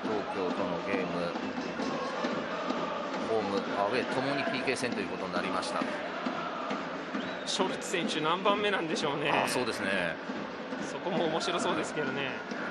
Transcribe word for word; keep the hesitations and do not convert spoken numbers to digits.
東京とのゲーム、ホームアウェーともに ピーケー 戦ということになりました。 ショルツ選手何番目なんでしょうね。 あ、そうですね。 そこも面白そうですけどね。